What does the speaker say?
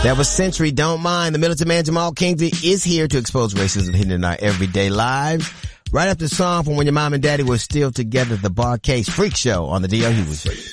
That was Century, Don't Mind. The Militant Man Jamal Kingsley is here to expose racism hidden in our everyday lives. Right after the song from when your mom and daddy were still together, the Bar Case Freak Show on the D.L. Hughley Show.